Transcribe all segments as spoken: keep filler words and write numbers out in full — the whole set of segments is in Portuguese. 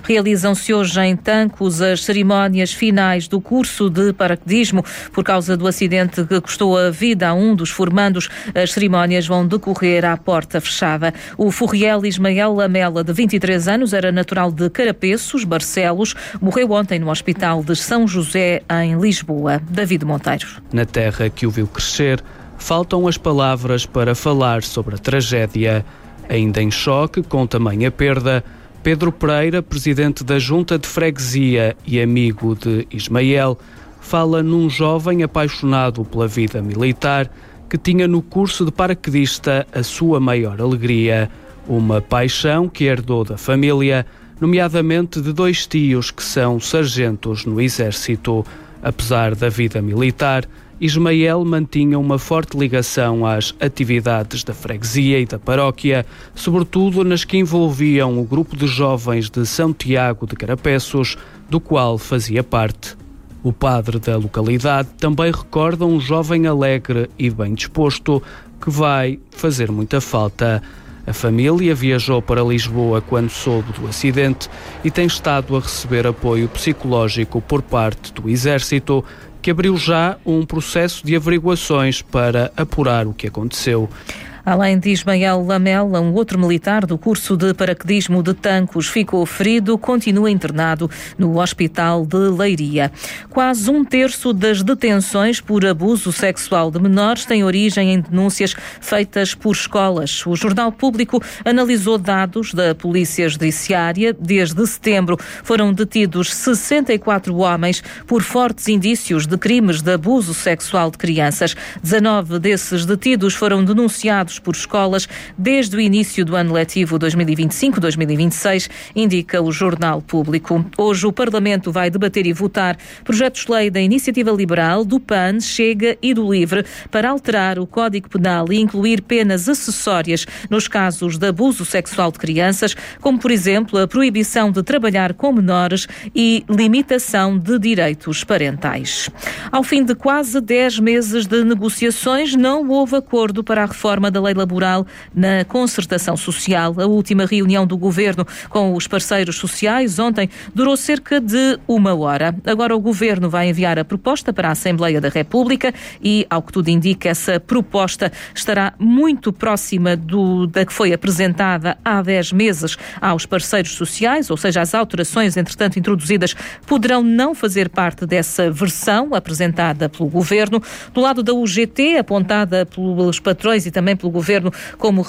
Realizam-se hoje em Tancos as cerimónias finais do curso de paraquedismo. Por causa do acidente que custou a vida a um dos formandos, as cerimónias vão decorrer à porta fechada. O Furriel Ismael Lamela, de vinte e três anos, era natural de Carapeços, Barcelos. Morreu ontem no Hospital de São José, em Lisboa. David Monteiro. Na terra que o viu crescer, faltam as palavras para falar sobre a tragédia. Ainda em choque com tamanha perda, Pedro Pereira, presidente da Junta de Freguesia e amigo de Ismael, fala num jovem apaixonado pela vida militar que tinha no curso de paraquedista a sua maior alegria. Uma paixão que herdou da família, nomeadamente de dois tios que são sargentos no Exército. Apesar da vida militar, Ismael mantinha uma forte ligação às atividades da freguesia e da paróquia, sobretudo nas que envolviam o grupo de jovens de São Tiago de Carapeços, do qual fazia parte. O padre da localidade também recorda um jovem alegre e bem disposto que vai fazer muita falta. A família viajou para Lisboa quando soube do acidente e tem estado a receber apoio psicológico por parte do Exército, que abriu já um processo de averiguações para apurar o que aconteceu. Além de Ismael Lamela, um outro militar do curso de paraquedismo de Tancos ficou ferido, continua internado no Hospital de Leiria. Quase um terço das detenções por abuso sexual de menores tem origem em denúncias feitas por escolas. O Jornal Público analisou dados da Polícia Judiciária. Desde setembro foram detidos sessenta e quatro homens por fortes indícios de crimes de abuso sexual de crianças. dezanove desses detidos foram denunciados por escolas desde o início do ano letivo dois mil e vinte e cinco dois mil e vinte e seis, indica o Jornal Público. Hoje o Parlamento vai debater e votar projetos de lei da Iniciativa Liberal, do P A N, Chega e do LIVRE para alterar o Código Penal e incluir penas acessórias nos casos de abuso sexual de crianças, como, por exemplo, a proibição de trabalhar com menores e limitação de direitos parentais. Ao fim de quase dez meses de negociações, não houve acordo para a reforma da lei laboral na concertação social. A última reunião do Governo com os parceiros sociais ontem durou cerca de uma hora. Agora o Governo vai enviar a proposta para a Assembleia da República e, ao que tudo indica, essa proposta estará muito próxima do, da que foi apresentada há dez meses aos parceiros sociais, ou seja, as alterações, entretanto, introduzidas poderão não fazer parte dessa versão apresentada pelo Governo. Do lado da U G T, apontada pelos patrões e também pelo Governo como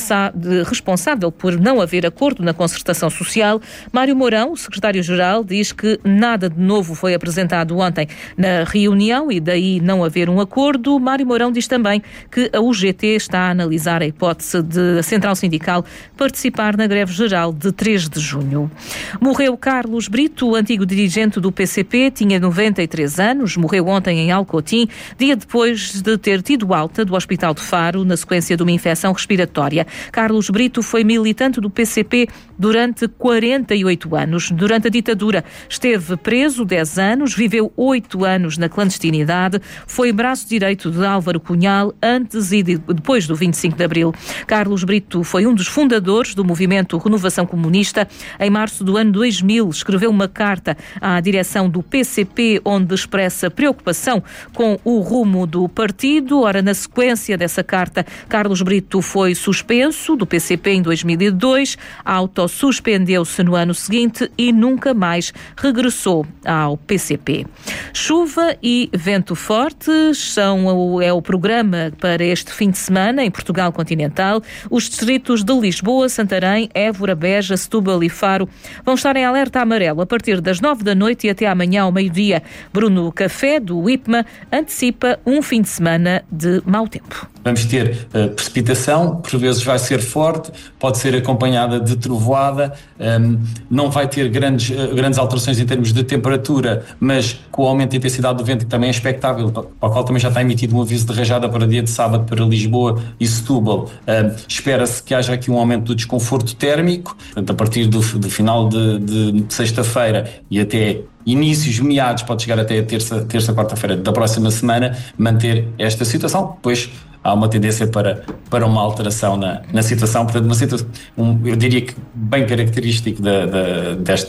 responsável por não haver acordo na concertação social, Mário Mourão, o secretário-geral, diz que nada de novo foi apresentado ontem na reunião e daí não haver um acordo. Mário Mourão diz também que a U G T está a analisar a hipótese de a Central Sindical participar na greve geral de três de junho. Morreu Carlos Brito, o antigo dirigente do P C P, tinha noventa e três anos, morreu ontem em Alcotim, dia depois de ter tido alta do Hospital de Faro na sequência de uma infecção respiratória. Carlos Brito foi militante do P C P durante quarenta e oito anos. Durante a ditadura esteve preso dez anos, viveu oito anos na clandestinidade, foi braço direito de Álvaro Cunhal antes e depois do vinte e cinco de abril. Carlos Brito foi um dos fundadores do movimento Renovação Comunista. Em março do ano dois mil, escreveu uma carta à direção do P C P onde expressa preocupação com o rumo do partido. Ora, na sequência dessa carta, Carlos Brito foi suspenso do P C P em dois mil e dois, autossuspendeu-se no ano seguinte e nunca mais regressou ao P C P. Chuva e vento fortes são o, é o programa para este fim de semana em Portugal continental. Os distritos de Lisboa, Santarém, Évora, Beja, Setúbal e Faro vão estar em alerta amarelo a partir das nove da noite e até amanhã ao meio-dia. Bruno Café, do I P M A, antecipa um fim de semana de mau tempo. Vamos ter uh, precipitação, por vezes vai ser forte, pode ser acompanhada de trovoada, um, não vai ter grandes, uh, grandes alterações em termos de temperatura, mas com o aumento da intensidade do vento, que também é expectável, para o qual também já está emitido um aviso de rajada para dia de sábado para Lisboa e Setúbal. Uh, espera-se que haja aqui um aumento do desconforto térmico, portanto, a partir do, do final de, de sexta-feira e até inícios, meados, pode chegar até a terça, terça quarta-feira da próxima semana, manter esta situação. Depois há uma tendência para, para uma alteração na, na situação, portanto, uma situação, um, eu diria que bem característico da, da, deste,